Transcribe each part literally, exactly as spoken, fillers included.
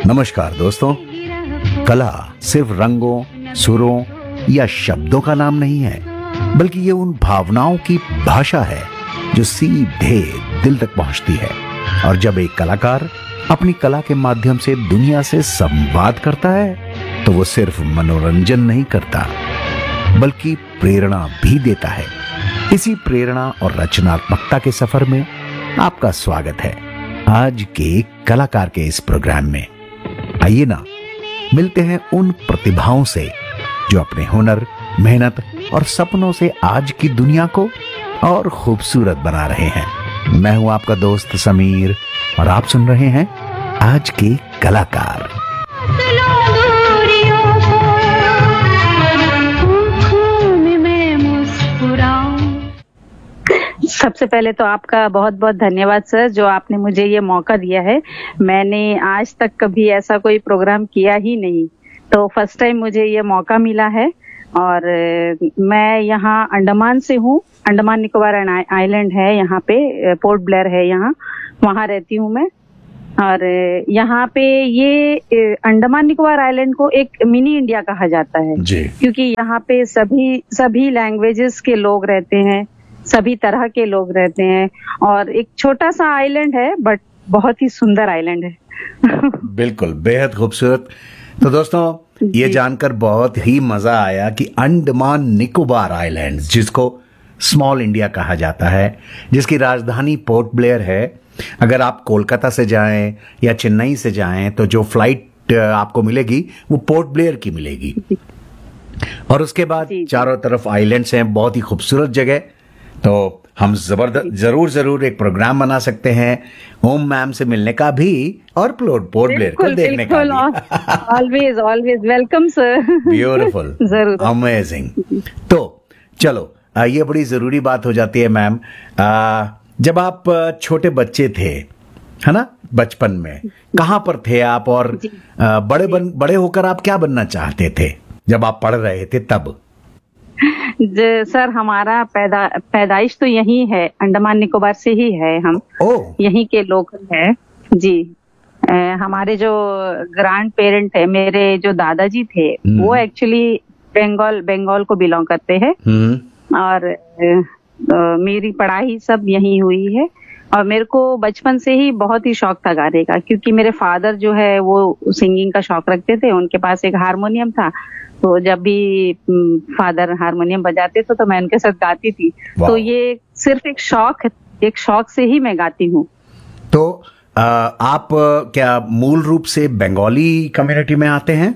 नमस्कार दोस्तों। कला सिर्फ रंगों, सुरों या शब्दों का नाम नहीं है, बल्कि ये उन भावनाओं की भाषा है जो सीधे दिल तक पहुंचती है। और जब एक कलाकार अपनी कला के माध्यम से दुनिया से संवाद करता है तो वो सिर्फ मनोरंजन नहीं करता, बल्कि प्रेरणा भी देता है। इसी प्रेरणा और रचनात्मकता के सफर में आपका स्वागत है आज के कलाकार के इस प्रोग्राम में। आइए ना, मिलते हैं उन प्रतिभाओं से जो अपने हुनर, मेहनत और सपनों से आज की दुनिया को और खूबसूरत बना रहे हैं। मैं हूं आपका दोस्त समीर और आप सुन रहे हैं आज के कलाकार। सबसे पहले तो आपका बहुत बहुत धन्यवाद सर, जो आपने मुझे ये मौका दिया है। मैंने आज तक कभी ऐसा कोई प्रोग्राम किया ही नहीं, तो फर्स्ट टाइम मुझे ये मौका मिला है। और मैं यहाँ अंडमान से हूँ। अंडमान निकोबार आइलैंड है यहाँ पे, पोर्ट ब्लेयर है यहाँ, वहाँ रहती हूँ मैं। और यहाँ पे ये अंडमान निकोबार आइलैंड को एक मिनी इंडिया कहा जाता है जी। क्योंकि यहाँ पे सभी सभी लैंग्वेजेस के लोग रहते हैं, सभी तरह के लोग रहते हैं, और एक छोटा सा आइलैंड है बट बहुत ही सुंदर आइलैंड है। बिल्कुल, बेहद खूबसूरत। तो दोस्तों, ये जानकर बहुत ही मजा आया कि अंडमान निकोबार आइलैंड्स, जिसको स्मॉल इंडिया कहा जाता है, जिसकी राजधानी पोर्ट ब्लेयर है, अगर आप कोलकाता से जाएं या चेन्नई से जाएं तो जो फ्लाइट आपको मिलेगी वो पोर्ट ब्लेयर की मिलेगी। और उसके बाद चारों तरफ आइलैंड्स हैं, बहुत ही खूबसूरत जगह। तो हम जबरदस्त जरूर जरूर एक प्रोग्राम बना सकते हैं ओम मैम से मिलने का भी और पोर्ट ब्लेयर को देखने का भी। Always always welcome sir. Beautiful, जरूर, अमेजिंग। तो चलो, ये बड़ी जरूरी बात हो जाती है मैम, जब आप छोटे बच्चे थे, है ना, बचपन में कहाँ पर थे आप, और बड़े बन बड़े होकर आप क्या बनना चाहते थे जब आप पढ़ रहे थे तब? सर, हमारा पैदा पैदाइश तो यही है, अंडमान निकोबार से ही है। हम यहीं के लोकल है जी। आ, हमारे जो ग्रैंड पेरेंट है, मेरे जो दादाजी थे, वो एक्चुअली बंगाल बंगाल को बिलोंग करते हैं। और आ, मेरी पढ़ाई सब यहीं हुई है। और मेरे को बचपन से ही बहुत ही शौक था गाने का, क्योंकि मेरे फादर जो है वो सिंगिंग का शौक रखते थे। उनके पास एक हारमोनियम था, तो जब भी फादर हारमोनियम बजाते थे तो मैं उनके साथ गाती थी। तो ये सिर्फ एक शौक एक शौक से ही मैं गाती हूँ। तो आ, आप क्या मूल रूप से बंगाली कम्युनिटी में आते हैं?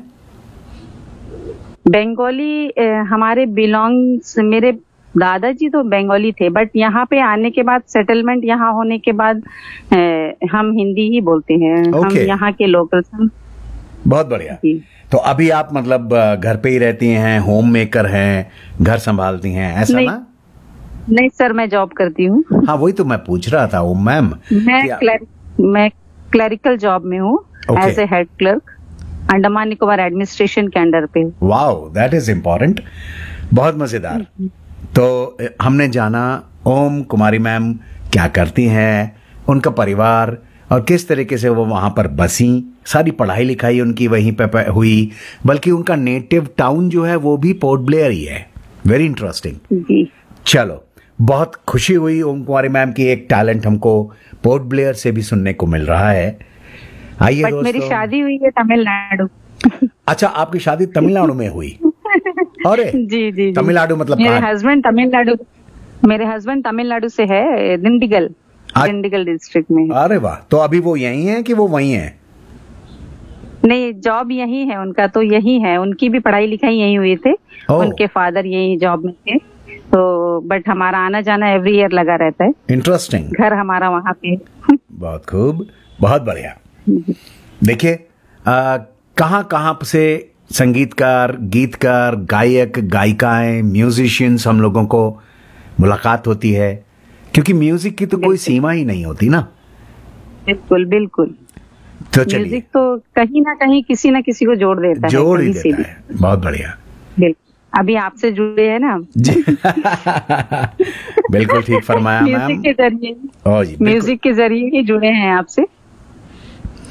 बंगाली हमारे बिलोंग्स, मेरे दादाजी तो बंगाली थे, बट यहाँ पे आने के बाद, सेटलमेंट यहाँ होने के बाद, हम हिंदी ही बोलते हैं। okay. हम यहाँ के लोकल्स हैं। बहुत बढ़िया। तो अभी आप मतलब घर पे ही रहती हैं, होम मेकर हैं, घर संभालती हैं, ऐसा नहीं, ना? नहीं सर, मैं जॉब करती हूँ। हाँ, वही तो मैं पूछ रहा था ओम मैम। मैं क्लर, मैं क्लरिकल जॉब में हूँ, as a head clerk, Andaman Nicobar administration के अंडर पे। Wow, that is important. बहुत मजेदार। तो हमने जाना ओम कुमारी मैम क्या करती हैं, उनका परिवार, और किस तरीके से वो वहां पर बसी। सारी पढ़ाई लिखाई उनकी वहीं पे हुई, बल्कि उनका नेटिव टाउन जो है वो भी पोर्ट ब्लेयर ही है। Very interesting. चलो, बहुत खुशी हुई ओम कुमारी मैम की एक टैलेंट हमको पोर्ट ब्लेयर से भी सुनने को मिल रहा है। आइए दोस्तों, मेरी शादी हुई है तमिलनाडु। अच्छा, आपकी शादी तमिलनाडु में हुई? अरे जी जी, तमिलनाडु मतलब मेरे हस्बैंड तमिलनाडु मेरे हस्बैंड तमिलनाडु से है, दिंडीगल दिंडीगल डिस्ट्रिक्ट में। अरे वाह, तो अभी वो यहीं है कि वो वहीं है? नहीं, जॉब यही है उनका, तो यही है। उनकी भी पढ़ाई लिखाई यही हुई थे। उनके फादर यही जॉब में थे, तो बट हमारा आना जाना एवरी ईयर लगा रहता है। इंटरेस्टिंग। घर हमारा वहाँ पे। बहुत खूब, बहुत बढ़िया। देखिए, कहाँ कहाँ से संगीतकार, गीतकार, गायक, गायिकाएं, म्यूजिशियंस हम लोगों को मुलाकात होती है, क्योंकि म्यूजिक की तो कोई सीमा ही नहीं होती ना। बिल्कुल बिल्कुल। तो म्यूजिक तो कहीं ना कहीं किसी ना किसी को जोड़ देता है, जोड़ ही देता है। बहुत बढ़िया। बिल्कुल, अभी आपसे जुड़े हैं ना जी। बिल्कुल ठीक फरमाया मैम। म्यूजिक के जरिए म्यूजिक के जरिए ही जुड़े हैं आपसे।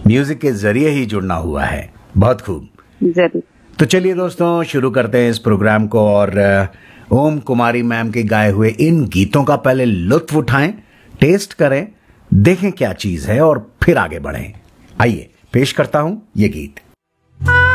म्यूजिक के जरिए ही जुड़ना हुआ है। बहुत खूब। जरूर। तो चलिए दोस्तों, शुरू करते हैं इस प्रोग्राम को और ओम कुमारी मैम के गाए हुए इन गीतों का पहले लुत्फ उठाएं, टेस्ट करें, देखें क्या चीज है और फिर आगे बढ़ें। आइए पेश करता हूं ये गीत।